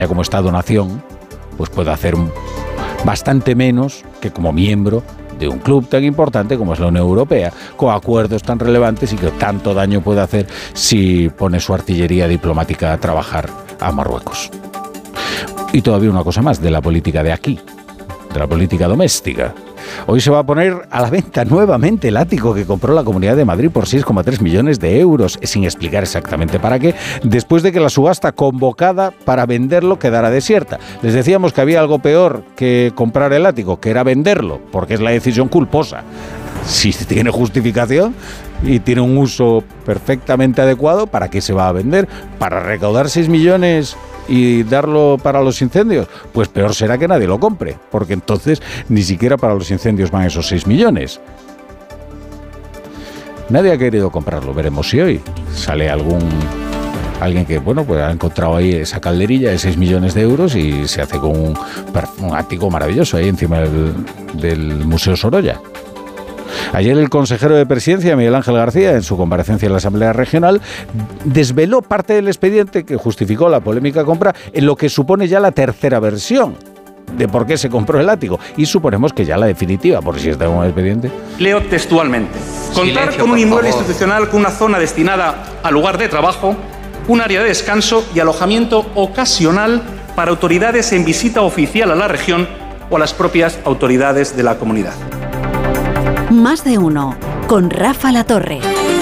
como Estado-nación, pues puede hacer bastante menos que como miembro de un club tan importante como es la Unión Europea, con acuerdos tan relevantes y que tanto daño puede hacer si pone su artillería diplomática a trabajar a Marruecos. Y todavía una cosa más de la política de aquí, de la política doméstica. Hoy se va a poner a la venta nuevamente el ático que compró la Comunidad de Madrid por 6,3 millones de euros, sin explicar exactamente para qué, después de que la subasta convocada para venderlo quedara desierta. Les decíamos que había algo peor que comprar el ático, que era venderlo, porque es la decisión culposa. Si tiene justificación y tiene un uso perfectamente adecuado, ¿para qué se va a vender? ¿Para recaudar 6 millones y darlo para los incendios? Pues peor será que nadie lo compre, porque entonces ni siquiera para los incendios van esos 6 millones. Nadie ha querido comprarlo, veremos si hoy sale alguien que, bueno, pues ha encontrado ahí esa calderilla de 6 millones de euros y se hace con un ático maravilloso ahí encima del Museo Sorolla. Ayer el consejero de Presidencia, Miguel Ángel García, en su comparecencia en la Asamblea Regional, desveló parte del expediente que justificó la polémica compra en lo que supone ya la tercera versión de por qué se compró el ático. Y suponemos que ya la definitiva, por si está en un expediente. Leo textualmente. Contar con un inmueble institucional con una zona destinada al lugar de trabajo, un área de descanso y alojamiento ocasional para autoridades en visita oficial a la región o a las propias autoridades de la comunidad. Más de uno, con Rafa Latorre.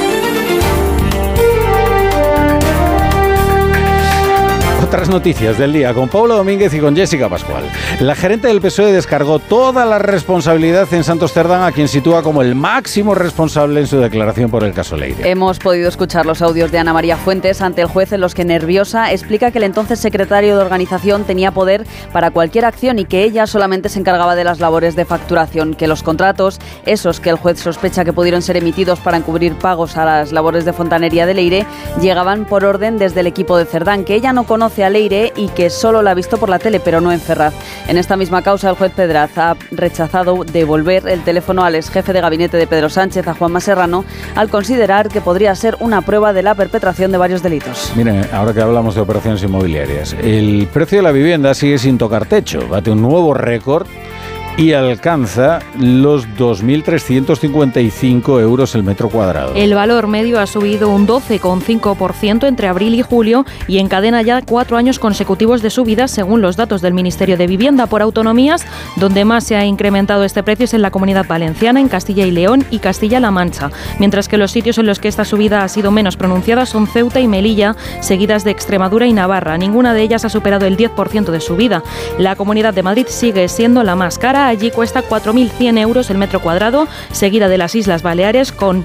Otras noticias del día con Pablo Domínguez y con Jessica Pascual. La gerente del PSOE descargó toda la responsabilidad en Santos Cerdán, a quien sitúa como el máximo responsable en su declaración por el caso Leire. Hemos podido escuchar los audios de Ana María Fuentes ante el juez en los que, nerviosa, explica que el entonces secretario de organización tenía poder para cualquier acción y que ella solamente se encargaba de las labores de facturación, que los contratos, esos que el juez sospecha que pudieron ser emitidos para encubrir pagos a las labores de fontanería de Leire, llegaban por orden desde el equipo de Cerdán, que ella no conoce a Leire y que solo la ha visto por la tele, pero no en Ferraz. En esta misma causa, el juez Pedraz ha rechazado devolver el teléfono al ex jefe de gabinete de Pedro Sánchez, a Juanma Serrano, al considerar que podría ser una prueba de la perpetración de varios delitos. Miren, ahora que hablamos de operaciones inmobiliarias, el precio de la vivienda sigue sin tocar techo, bate un nuevo récord y alcanza los 2.355 euros el metro cuadrado. El valor medio ha subido un 12,5% entre abril y julio y encadena ya 4 años consecutivos de subidas, según los datos del Ministerio de Vivienda. Por autonomías, donde más se ha incrementado este precio es en la Comunidad Valenciana, en Castilla y León y Castilla-La Mancha, mientras que los sitios en los que esta subida ha sido menos pronunciada son Ceuta y Melilla, seguidas de Extremadura y Navarra. Ninguna de ellas ha superado el 10% de subida. La Comunidad de Madrid sigue siendo la más cara. Allí cuesta 4.100 euros el metro cuadrado, seguida de las Islas Baleares con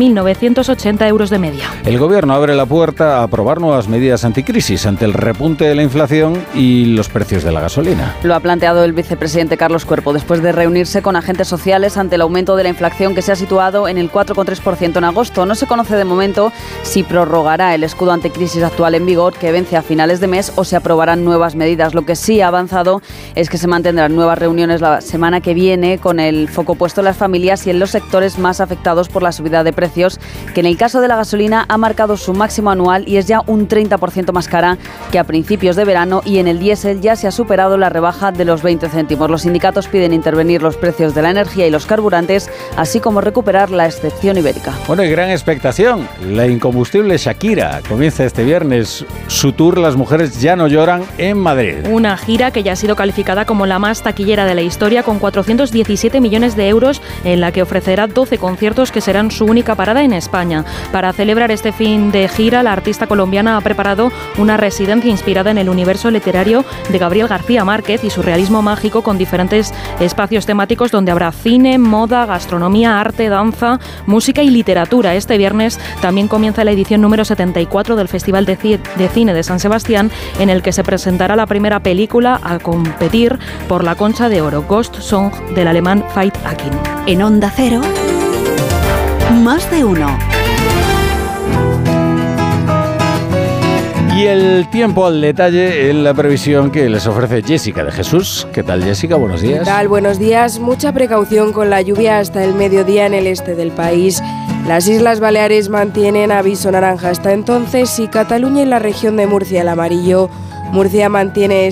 3.980 euros de media. El Gobierno abre la puerta a aprobar nuevas medidas anticrisis ante el repunte de la inflación y los precios de la gasolina. Lo ha planteado el vicepresidente Carlos Cuerpo después de reunirse con agentes sociales ante el aumento de la inflación, que se ha situado en el 4,3% en agosto. No se conoce de momento si prorrogará el escudo anticrisis actual en vigor, que vence a finales de mes, o se aprobarán nuevas medidas. Lo que sí ha avanzado es que se mantendrán nuevas reuniones la semana que viene, con el foco puesto en las familias y en los sectores más afectados por la subida de precios, que en el caso de la gasolina ha marcado su máximo anual y es ya un 30% más cara que a principios de verano, y en el diésel ya se ha superado la rebaja de los 20 céntimos. Los sindicatos piden intervenir los precios de la energía y los carburantes, así como recuperar la excepción ibérica. Bueno, y gran expectación. La incombustible Shakira comienza este viernes su tour Las mujeres ya no lloran en Madrid. Una gira que ya ha sido calificada como la más taquillera de la historia, con 417 millones de euros, en la que ofrecerá 12 conciertos que serán su única parada en España. Para celebrar este fin de gira, la artista colombiana ha preparado una residencia inspirada en el universo literario de Gabriel García Márquez y su realismo mágico, con diferentes espacios temáticos donde habrá cine, moda, gastronomía, arte, danza, música y literatura. Este viernes también comienza la edición número 74 del Festival de Cine de San Sebastián, en el que se presentará la primera película a competir por la Concha de Oro, Ghost Song, del alemán Veit Akin. En Onda Cero, Más de uno. Y el tiempo al detalle en la previsión que les ofrece Jessica de Jesús. ¿Qué tal, Jessica? Buenos días. ¿Qué tal? Buenos días. Mucha precaución con la lluvia hasta el mediodía en el este del país. Las Islas Baleares mantienen aviso naranja hasta entonces y Cataluña y la región de Murcia el amarillo, Murcia mantiene